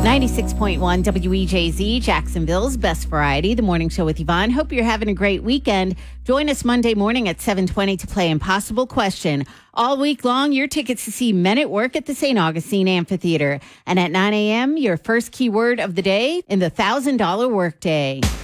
96.1 WEJZ, Jacksonville's best variety, the morning show with Yvonne. Hope you're having a great weekend. Join us Monday morning at 7:20 to play Impossible Question. All week long, your tickets to see Men at Work at the St. Augustine Amphitheater. And at 9 a.m., your first keyword of the day in the $1,000 workday.